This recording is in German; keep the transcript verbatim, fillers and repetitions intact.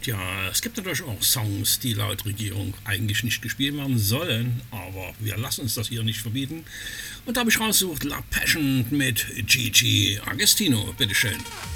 Tja, es gibt natürlich auch Songs, die laut Regierung eigentlich nicht gespielt werden sollen, aber wir lassen uns das hier nicht verbieten. Und da habe ich rausgesucht La Passion mit Gigi Agostino. Bitteschön.